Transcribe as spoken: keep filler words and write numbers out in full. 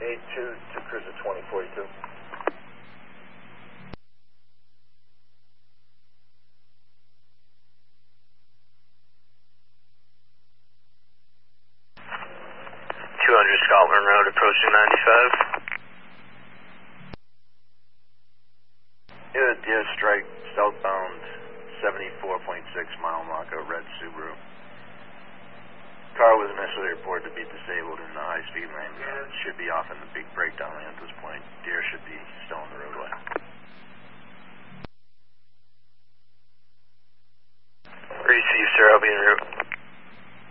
eight two to cruiser twenty forty-two. two hundred Scotland Road, approaching ninety-five. Yeah, yeah, strike, southbound, seventy-four point six mile marker, red Subaru. Car was initially reported to be disabled in the high-speed lane. Uh, should be off in the big breakdown lane at this point. Deer